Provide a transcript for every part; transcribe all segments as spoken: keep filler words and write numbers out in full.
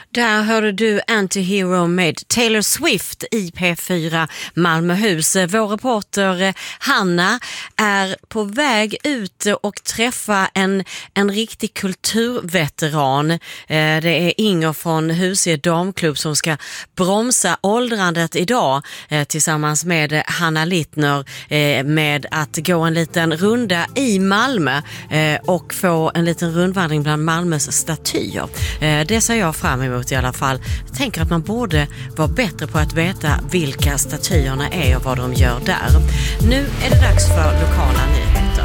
Där hörde du Anti-Hero med Taylor Swift i P fyra Malmöhus. Vår reporter Hanna är på väg ut och träffa en, en riktig kulturveteran. Det är Inger från Husie damklubb som ska bromsa åldrandet idag tillsammans med Hanna Littner med att gå en liten runda i Malmö och få en liten rundvandring bland Malmös statyer. Det ser jag fram emot i alla fall. Jag tänker att man borde vara bättre på att veta vilka statyerna är och vad de gör där. Nu är det dags för lokala nyheter.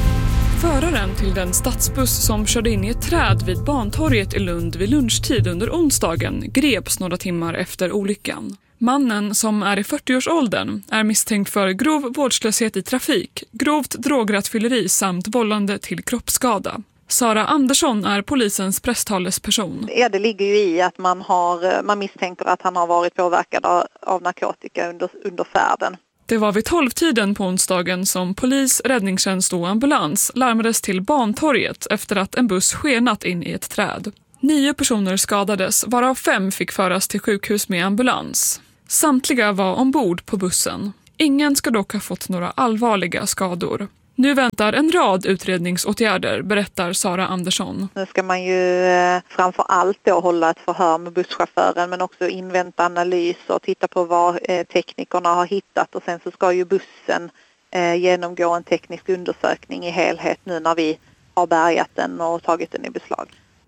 Föraren till den stadsbuss som körde in i ett träd vid Bantorget i Lund vid lunchtid under onsdagen greps några timmar efter olyckan. Mannen, som är i fyrtioårsåldern, är misstänkt för grov vårdslöshet i trafik, grovt drograttfylleri samt vållande till kroppsskada. Sara Andersson är polisens presstalesperson. Ja, det ligger ju i att man, har, man misstänker att han har varit påverkad av, av narkotika under, under färden. Det var vid tolvtiden på onsdagen som polis, räddningstjänst och ambulans larmades till Bantorget efter att en buss skenat in i ett träd. Nio personer skadades, varav fem fick föras till sjukhus med ambulans. Samtliga var ombord på bussen. Ingen ska dock ha fått några allvarliga skador. Nu väntar en rad utredningsåtgärder, berättar Sara Andersson. Nu ska man ju eh, framför allt då hålla ett förhör med busschauffören, men också invänta analys och titta på vad eh, teknikerna har hittat. Och sen så ska ju bussen eh, genomgå en teknisk undersökning i helhet nu när vi har bärgat den och tagit den i beslag.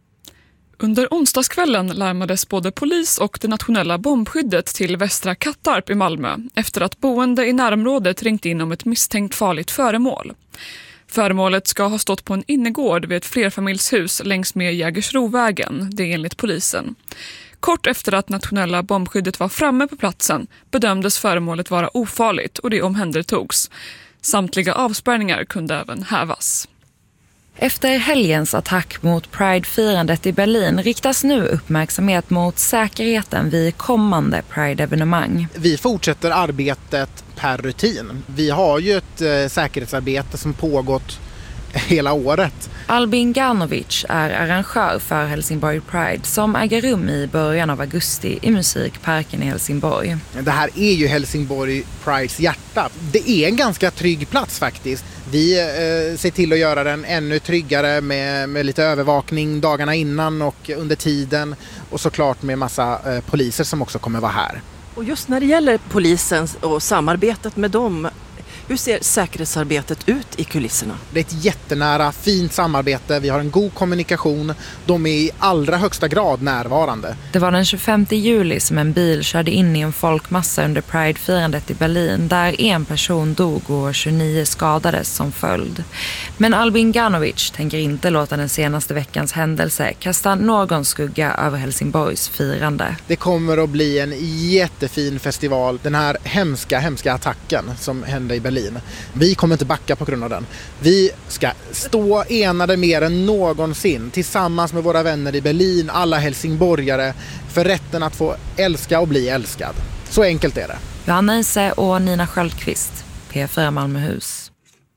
Under onsdagskvällen larmades både polis och det nationella bombskyddet till Västra Kattarp i Malmö efter att boende i närområdet ringt in om ett misstänkt farligt föremål. Föremålet ska ha stått på en innergård vid ett flerfamiljshus längs med Jägersrovägen, det är enligt polisen. Kort efter att nationella bombskyddet var framme på platsen bedömdes föremålet vara ofarligt och det omhändertogs. Samtliga avspärrningar kunde även hävas. Efter helgens attack mot Pride-firandet i Berlin riktas nu uppmärksamhet mot säkerheten vid kommande Pride-evenemang. Vi fortsätter arbetet per rutin. Vi har ju ett eh, säkerhetsarbete som pågått hela året. Albin Ganovic är arrangör för Helsingborg Pride som äger rum i början av augusti i Musikparken i Helsingborg. Det här är ju Helsingborg Prides hjärta. Det är en ganska trygg plats faktiskt. Vi eh, ser till att göra den ännu tryggare med, med lite övervakning dagarna innan och under tiden. Och såklart med massa eh, poliser som också kommer vara här. Och just när det gäller polisen och samarbetet med dem, hur ser säkerhetsarbetet ut i kulisserna? Det är ett jättenära, fint samarbete. Vi har en god kommunikation. De är i allra högsta grad närvarande. Det var den tjugofemte juli som en bil körde in i en folkmassa under Pride-firandet i Berlin där en person dog och tjugonio skadades som följd. Men Albin Ganovic tänker inte låta den senaste veckans händelse kasta någon skugga över Helsingborgs firande. Det kommer att bli en jättefin festival. Den här hemska, hemska attacken som hände i Berlin. Vi kommer inte backa på grund av den. Vi ska stå enade mer än någonsin tillsammans med våra vänner i Berlin, alla helsingborgare, för rätten att få älska och bli älskad. Så enkelt är det. Johanna Ise och Nina Sköldqvist, P fyra Malmöhus.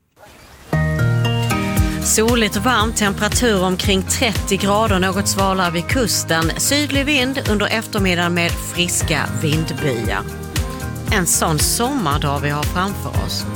Soligt och varmt, temperatur omkring trettio grader, något svalare vid kusten. Sydlig vind under eftermiddagen med friska vindbyar. En sån sommardag vi har framför oss.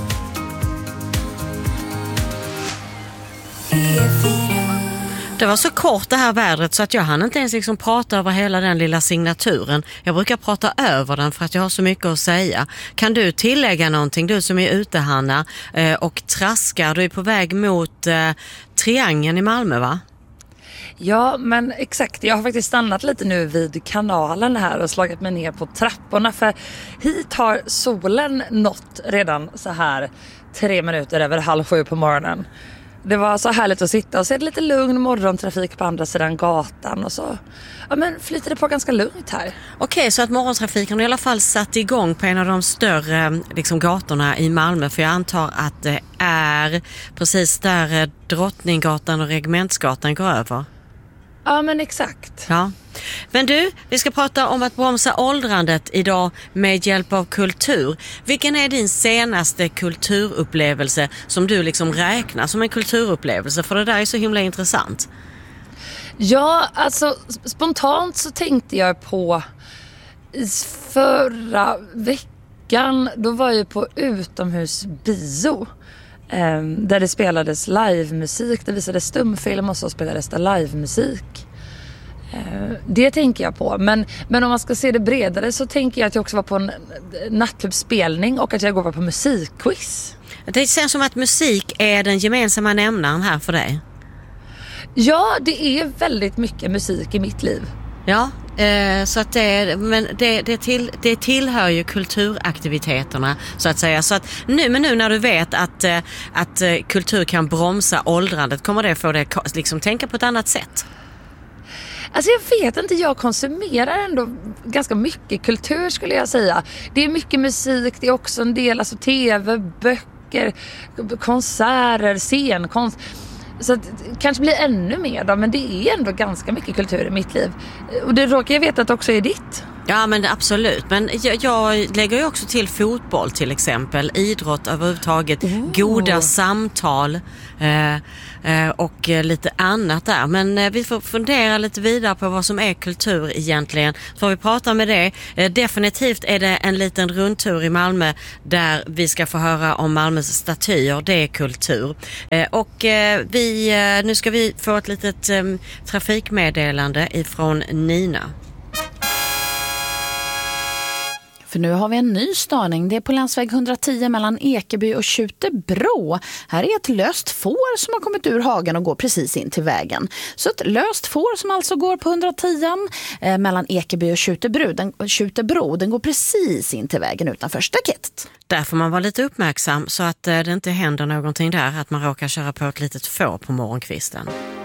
Det var så kort det här vädret så att jag hann inte ens liksom prata över hela den lilla signaturen. Jag brukar prata över den för att jag har så mycket att säga. Kan du tillägga någonting, du som är ute, Hanna, och traskar? Du är på väg mot eh, Triangeln i Malmö, va? Ja, men exakt. Jag har faktiskt stannat lite nu vid kanalen här och slagit mig ner på trapporna, för hit har solen nått redan så här tre minuter över halv sju på morgonen. Det var så härligt att sitta och se lite lugn morgontrafik på andra sidan gatan och så. Ja, men flyter det på ganska lugnt här. Okej, så att morgontrafiken har i alla fall satt igång på en av de större liksom, gatorna i Malmö. För jag antar att det är precis där Drottninggatan och Regementsgatan går över. Ja, men exakt. Ja. Men du, vi ska prata om att bromsa åldrandet idag med hjälp av kultur. Vilken är din senaste kulturupplevelse som du liksom räknar som en kulturupplevelse? För det där är så himla intressant. Ja, alltså spontant så tänkte jag på förra veckan, då var jag på utomhusbio eh, där det spelades livemusik, det visades stumfilm och så spelades det livemusik. Eh, det tänker jag på, men, men om man ska se det bredare så tänker jag att jag också var på en nattklubbsspelning och att jag går på musikquiz. Det känns som att musik är den gemensamma nämnaren här för dig. Ja, det är väldigt mycket musik i mitt liv. Ja, eh, så att det, men det, det, till, det tillhör ju kulturaktiviteterna så att säga. Så att nu, men nu när du vet att, eh, att eh, kultur kan bromsa åldrandet, kommer det få dig att liksom tänka på ett annat sätt? Alltså jag vet inte, jag konsumerar ändå ganska mycket kultur skulle jag säga. Det är mycket musik, det är också en del alltså tv, böcker, konserter, scenkonst. Så att, det kanske blir ännu mer då, men det är ändå ganska mycket kultur i mitt liv. Och det råkar jag veta att också är ditt. Ja, men absolut. Men jag, jag lägger ju också till fotboll till exempel, idrott överhuvudtaget, oh. goda samtal eh, eh, och lite annat där. Men eh, vi får fundera lite vidare på vad som är kultur egentligen. Så får vi prata med det. Eh, definitivt är det en liten rundtur i Malmö där vi ska få höra om Malmös statyer. Det är kultur. Eh, och eh, vi, eh, nu ska vi få ett litet eh, trafikmeddelande ifrån Nina. För nu har vi en ny störning. Det är på länsväg hundratio mellan Ekeby och Tjutebro. Här är ett löst får som har kommit ur hagen och går precis in till vägen. Så ett löst får som alltså går på hundratio eh, mellan Ekeby och Tjutebro. Den, Tjutebro, den går precis in till vägen utanför staketet. Där får man vara lite uppmärksam så att eh, det inte händer någonting där. Att man råkar köra på ett litet får på morgonkvisten.